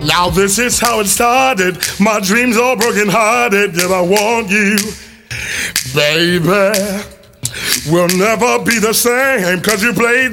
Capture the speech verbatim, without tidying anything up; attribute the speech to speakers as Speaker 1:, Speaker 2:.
Speaker 1: Now this is how it started. My dreams all broken hearted. Yet I want you, baby. We'll never be the same, cause you played